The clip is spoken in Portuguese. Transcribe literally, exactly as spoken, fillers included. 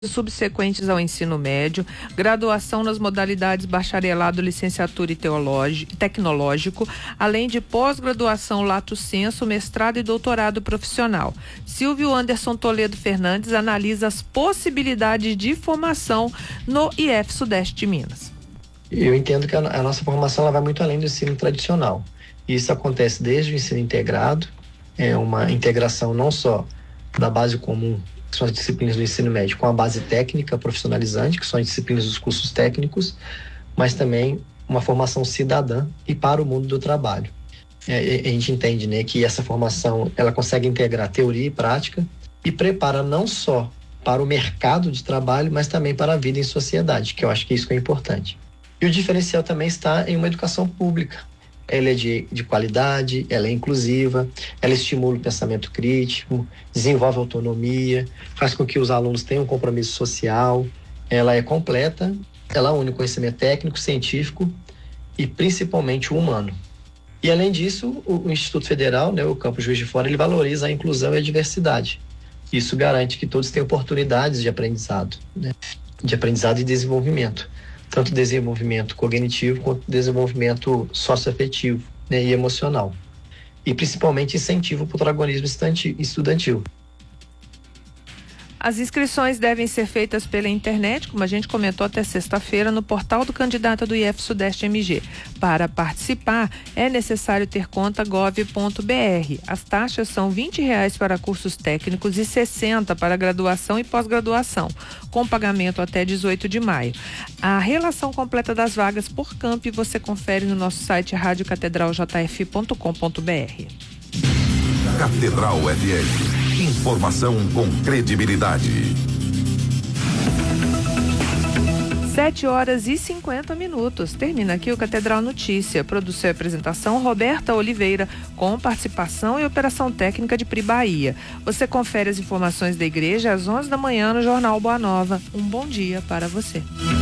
subsequentes ao ensino médio, graduação nas modalidades bacharelado, licenciatura e teológico, tecnológico, além de pós-graduação lato sensu, mestrado e doutorado profissional. Silvio Anderson Toledo Fernandes analisa as possibilidades de formação no I F Sudeste de Minas. Eu entendo que a, a nossa formação ela vai muito além do ensino tradicional. Isso acontece desde o ensino integrado, é uma integração não só da base comum, que são as disciplinas do ensino médio, com a base técnica profissionalizante, que são as disciplinas dos cursos técnicos, mas também uma formação cidadã e para o mundo do trabalho. É, a gente entende, né, que essa formação ela consegue integrar teoria e prática e prepara não só para o mercado de trabalho, mas também para a vida em sociedade, que eu acho que isso é importante. E o diferencial também está em uma educação pública. Ela é de, de qualidade, ela é inclusiva, ela estimula o pensamento crítico, desenvolve autonomia, faz com que os alunos tenham um compromisso social, ela é completa, ela une conhecimento técnico, científico e principalmente o humano. E além disso, o, o Instituto Federal, né, o Campus Juiz de Fora, ele valoriza a inclusão e a diversidade. Isso garante que todos tenham oportunidades de aprendizado, né, de aprendizado e desenvolvimento. Tanto desenvolvimento cognitivo quanto desenvolvimento socioafetivo, né, e emocional. E principalmente incentivo para o protagonismo estudantil. As inscrições devem ser feitas pela internet, como a gente comentou, até sexta-feira, no portal do candidato do I F Sudeste M G. Para participar, é necessário ter conta gov ponto br. As taxas são vinte reais para cursos técnicos e sessenta para graduação e pós-graduação, com pagamento até dezoito de maio. A relação completa das vagas por campi você confere no nosso site rádio catedral j f ponto com ponto br. Catedral F M. Informação com credibilidade. Sete horas e cinquenta minutos. Termina aqui o Catedral Notícia. Produção e apresentação Roberta Oliveira, com participação e operação técnica de Pri Bahia. Você confere as informações da igreja às onze da manhã no Jornal Boa Nova. Um bom dia para você.